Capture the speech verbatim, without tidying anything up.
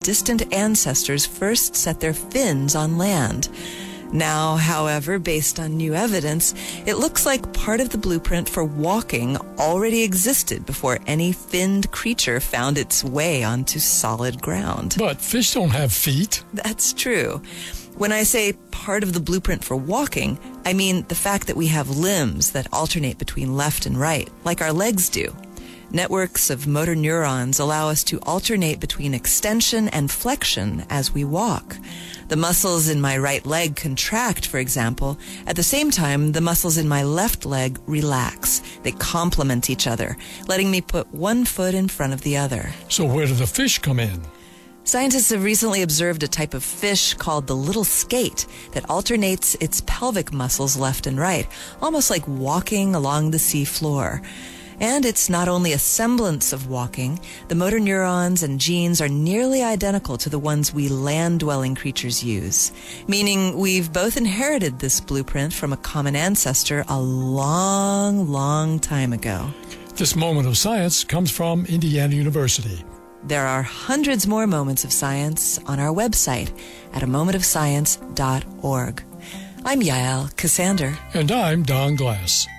distant ancestors first set their fins on land. Now, however, based on new evidence, it looks like part of the blueprint for walking already existed before any finned creature found its way onto solid ground. But fish don't have feet. That's true. When I say part of the blueprint for walking, I mean the fact that we have limbs that alternate between left and right, like our legs do. Networks of motor neurons allow us to alternate between extension and flexion as we walk. The muscles in my right leg contract, for example. At the same time, the muscles in my left leg relax. They complement each other, letting me put one foot in front of the other. So where do the fish come in? Scientists have recently observed a type of fish called the little skate that alternates its pelvic muscles left and right, almost like walking along the sea floor. And it's not only a semblance of walking. The motor neurons and genes are nearly identical to the ones we land-dwelling creatures use, meaning we've both inherited this blueprint from a common ancestor a long, long time ago. This moment of science comes from Indiana University. There are hundreds more moments of science on our website at a moment of science dot org. I'm Yael Cassander. And I'm Don Glass.